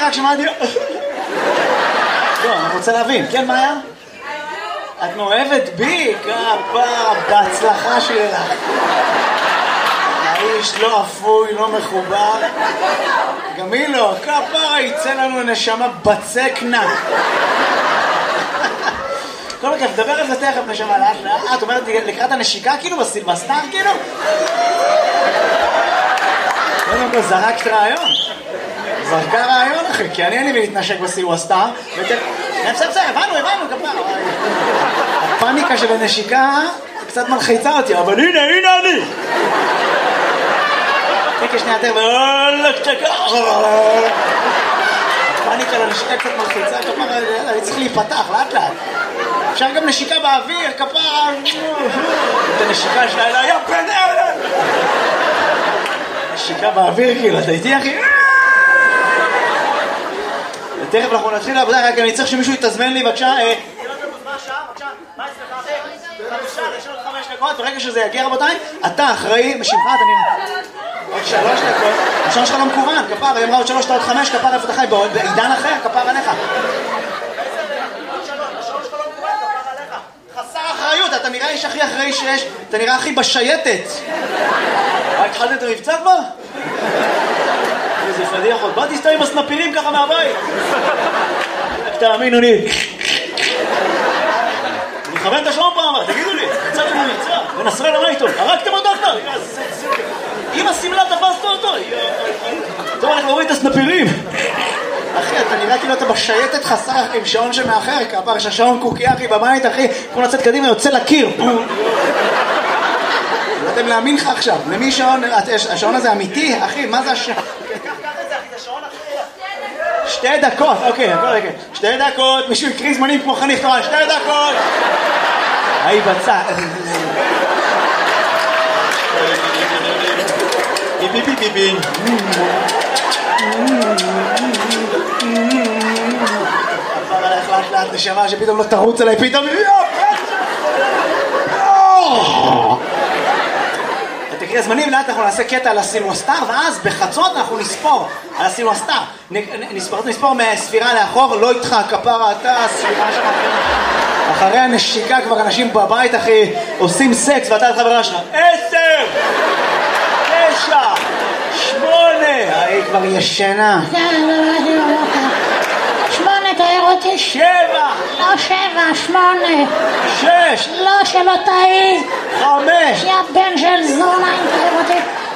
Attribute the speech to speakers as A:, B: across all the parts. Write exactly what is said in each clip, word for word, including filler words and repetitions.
A: רק שמעתי... לא, אני רוצה להבין. כן, מה היה? את מאוהבת בי? כפרה, בהצלחה שלך. האיש לא אפוי, לא מחובר. גם היא לא. כפרה, יצא לנו נשמה בצקנה. כל כך, דבר על זה תכף נשמה לאט לאט. את אומרת לקראת הנשיקה כאילו בסילבסטר כאילו? קודם כל זרקת רעיון. זרקה רעיון אחי, כי אני אין לי להתנשק בסילבסטר. בסדר, בסדר, הבנו, הבנו, כפרה. הפאניקה של הנשיקה קצת מלחיצה אותי, אבל הנה, הנה אני. תקי שנייה יותר, ואולך צ'קה. הפאניקה לנשיקה קצת מלחיצה, כפרה, אני צריך להיפתח, לאט לאט. אפשר גם נשיקה באוויר, כפרה. את הנשיקה שלה אלה, יא בן אלה. נשיקה באוויר, כאילו, אתה איתי אחי? ותכף אנחנו נתחיל לעבודה, רק אני צריך שמישהו יתזמן לי, בבקשה. מה אצלך אחי? חמישה, יש עוד חמש דקות, ברגע שזה יגיע רבותיי, אתה אחראי, משמך, אתה נראה. עוד שלוש דקות, השעון שלך לא מקוון, כפר, היא אמרה עוד שלוש, עוד חמש, כפר, איפה אתה חי? בעידן אחר, כפר עליך. השעון שלך לא מקוון, כפר עליך. חסר אחריות, אתה נראה איש הכי אחראי שיש, אתה נראה הכי בשייטת. מה, התחלת את המבצע כבר? איזה פדיחות, בוא תסתום עם הסנפירים ככה מהבית. תאמינו לי. אני מכוון את השעון פעם, תגידו לי, יצאתם למבצע, ונסרל למה איתו, הרגתם אותו כבר, אם הסמלה תפסת אותו, טוב, אנחנו רואים את הסנפירים. אחי, אתה נראה כאילו אתה בשייטת חסר עם שעון שמאחר, כפר, שהשעון קוקי אחי בבית, אחי, כמו לצאת קדימה, יוצא לקיר. לא אתם להאמין לך עכשיו, למי שעון, השעון הזה אמיתי, אחי, מה זה השעון? קח את זה אחי, זה שעון אחי. שתי דקות, אוקיי, הכל רגע. שתי דקות, מישהו יקריא זמנים כמו חניך תורן, שתי דקות. היי בצע. ביבי ביבי ביבי. עבר עליך לאט לאט נשמה שפתאום לא תרוץ עליי, פתאום... תקריא הזמנים, לאט אנחנו נעשה קטע על הסילבסטר, ואז בחצות אנחנו נספור על הסילבסטר. נספור מהספירה לאחור, לא איתך, כפרה, אתה, הספירה שלך. אחרי הנשיקה כבר אנשים בבית, אחי, עושים סקס, ואתה את חברה שלך. עשר! תשע! שמונה! היא כבר ישנה.
B: שמונה, תאר אותי.
A: שבע!
B: לא שבע, שמונה.
A: שש!
B: לא, שלא תאי.
A: חמש!
B: יא בן של זונה, אם תאר אותי.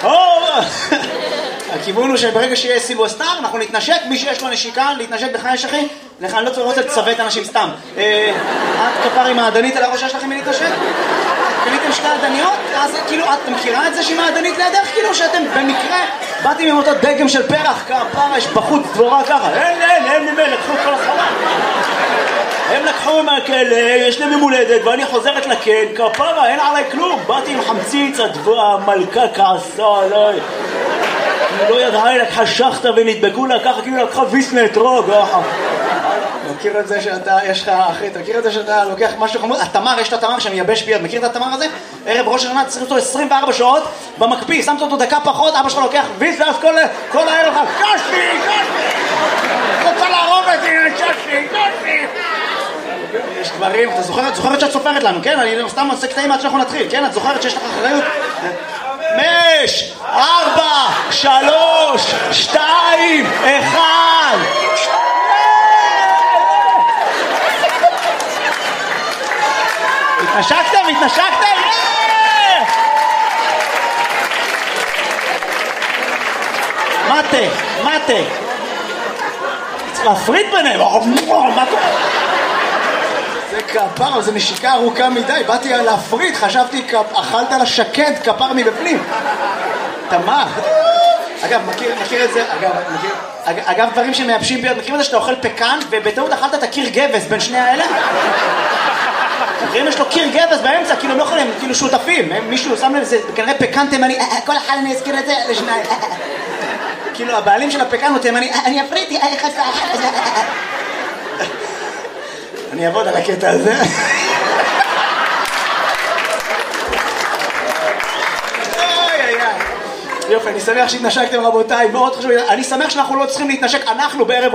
A: הכיוון הוא שברגע שיהיה סילבסטר, אנחנו נתנשק, מי שיש לו נשיקה, להתנשק לך יש אחי? לך אני לא צריך לראות לצוות אנשים סתם. את כפר עם העדנית על הראש שיש לכם מי להתנשק? קניתם שתי עדניות? אז כאילו, את מכירה את זה שהיא מעדנית לידך? כאילו שאתם במקרה באתם עם אותו דגם של פרח, כפר, יש בחוץ דבורה ככה. אין, אין, אין ממנו, לקחו את כל הסחורה. הם לקחו מהכלא, יש להם ממולדת, ואני חוזרת לכן, כפרה, אין עליי כלום. באתי עם חמציץ, המלכה כעסה עליי. היא לא ידעה, היא לקחה שחטה ונדבקו לה ככה, כאילו לקחה ויסנט רוג. מכיר את זה שאתה, יש לך, אחי, אתה מכיר את זה שאתה לוקח משהו חמוד? התמר, יש את התמר שמייבש ביד, מכיר את התמר הזה? ערב ראש השנה, צריך אותו עשרים וארבע שעות במקפיא, שמת אותו דקה פחות, אבא שלך לוקח ויס, ואז כל, כל הערב לך, קשי, קשי! רוצה להרוג אותי, קשי, קשי! יש דברים, אתה זוכרת, זוכרת שאת סופרת לנו, כן? אני סתם עושה קטעים עד שאנחנו נתחיל, כן? את זוכרת שיש לך אחריות? חמש, ארבע, שלוש, שתיים, אחד! התנשקתם? התנשקתם? מטה, מטה. צריך להפריד ביניהם. מה קורה? זה כפר, זה נשיקה ארוכה מדי. באתי להפריד, חשבתי, אכלת לה שקד, כפר מבפנים. תמר. אגב, מכיר, מכיר את זה, אגב, מכיר, אגב, דברים שמייבשים ביד, מכיר את זה שאתה אוכל פקן, ובטעות אכלת את הקיר גבס בין שני האלה? מכירים, יש לו קיר גבס באמצע, כאילו הם לא יכולים, כאילו שותפים, מישהו שם לב, זה כנראה פקן תימני, כל אחד אני אזכיר את זה לשניים. כאילו, הבעלים של הפקן הוא תימני, אני אפריתי, אני אעבוד על הקטע הזה. יופי, אני שמח שהתנשקתם רבותיי, מאוד חשוב, אני שמח שאנחנו לא צריכים להתנשק, אנחנו בערב